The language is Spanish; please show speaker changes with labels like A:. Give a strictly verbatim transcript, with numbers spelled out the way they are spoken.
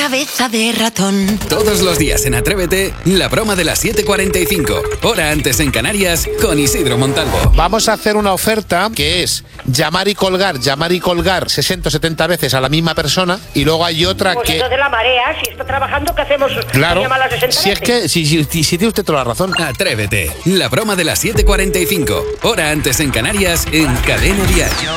A: cabeza de ratón.
B: Todos los días en Atrévete, la broma de las siete cuarenta y cinco, hora antes en Canarias, con Isidro Montalvo.
C: Vamos a hacer una oferta que es llamar y colgar, llamar y colgar sesenta o setenta veces a la misma persona, y luego hay otra
D: pues
C: que...
D: Pues de la marea, si está trabajando, ¿qué hacemos?
C: Claro,
D: Llamarla sesenta
C: si es
D: veces.
C: que, si, si, si, si tiene usted toda la razón.
B: Atrévete, la broma de las siete cuarenta y cinco, hora antes en Canarias, en Cadena Dial.